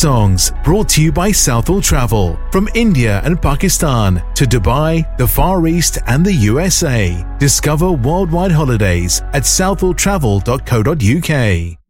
songs brought to you by Southall Travel. From India and Pakistan to Dubai, the Far East and the USA. Discover worldwide holidays at southalltravel.co.uk.